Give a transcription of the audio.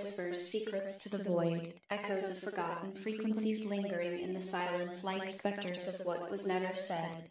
whispers secrets to the void, echoes of forgotten frequencies lingering in the silence like specters of what was never said.